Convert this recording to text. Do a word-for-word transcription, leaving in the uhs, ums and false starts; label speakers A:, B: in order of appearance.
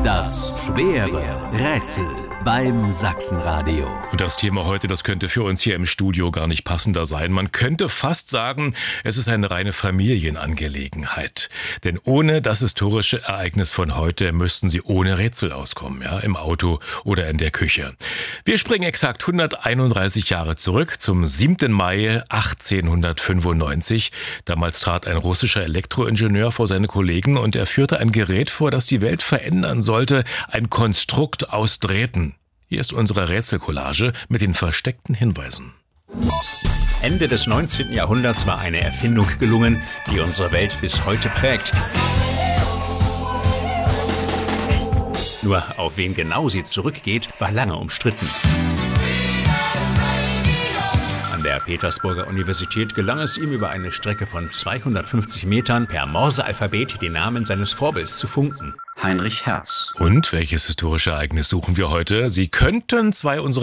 A: Das schwere Rätsel beim Sachsenradio.
B: Und das Thema heute, das könnte für uns hier im Studio gar nicht passender sein. Man könnte fast sagen, es ist eine reine Familienangelegenheit. Denn ohne das historische Ereignis von heute müssten Sie ohne Rätsel auskommen, ja, im Auto oder in der Küche. Wir springen exakt hunderteinunddreißig Jahre zurück zum siebten Mai achtzehnhundertfünfundneunzig. Damals trat ein russischer Elektroingenieur vor seine Kollegen und er führte ein Gerät vor, das die Welt verändern sollte, ein Konstrukt aus Drähten. Hier ist unsere Rätselcollage mit den versteckten Hinweisen.
C: Ende des neunzehnten Jahrhunderts war eine Erfindung gelungen, die unsere Welt bis heute prägt. Nur auf wen genau sie zurückgeht, war lange umstritten. An der Petersburger Universität gelang es ihm, über eine Strecke von zweihundertfünfzig Metern per Morsealphabet den Namen seines Vorbilds zu funken.
D: Heinrich Hertz.
B: Und welches historische Ereignis suchen wir heute? Sie könnten zwei unserer